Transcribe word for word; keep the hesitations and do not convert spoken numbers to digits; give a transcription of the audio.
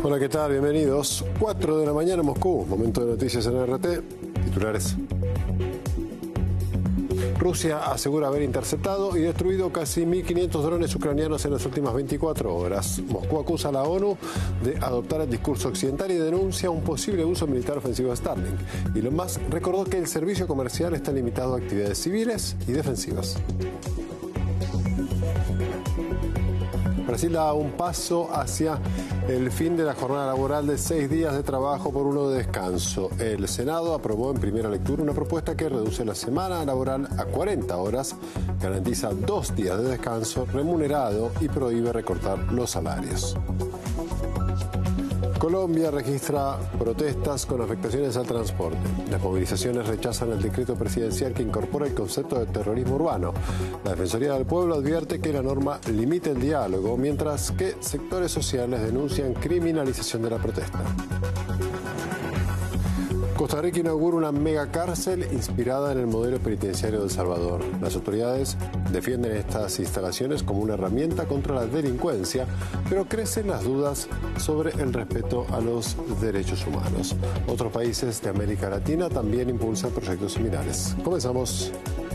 Hola, ¿qué tal? Bienvenidos. cuatro de la mañana en Moscú. Momento de noticias en R T. Titulares. Rusia asegura haber interceptado y destruido casi mil quinientos drones ucranianos en las últimas veinticuatro horas. Moscú acusa a la ONU de adoptar el discurso occidental y denuncia un posible uso militar ofensivo de Starlink. Elon Musk recordó que el servicio comercial está limitado a actividades civiles y defensivas. Brasil da un paso hacia el fin de la jornada laboral de seis días de trabajo por uno de descanso. El Senado aprobó en primera lectura una propuesta que reduce la semana laboral a cuarenta horas, garantiza dos días de descanso remunerado y prohíbe recortar los salarios. Colombia registra protestas con afectaciones al transporte. Las movilizaciones rechazan el decreto presidencial que incorpora el concepto de terrorismo urbano. La Defensoría del Pueblo advierte que la norma limita el diálogo, mientras que sectores sociales denuncian criminalización de la protesta. Costa Rica inaugura una megacárcel inspirada en el modelo penitenciario de El Salvador. Las autoridades defienden estas instalaciones como una herramienta contra la delincuencia, pero crecen las dudas sobre el respeto a los derechos humanos. Otros países de América Latina también impulsan proyectos similares. Comenzamos.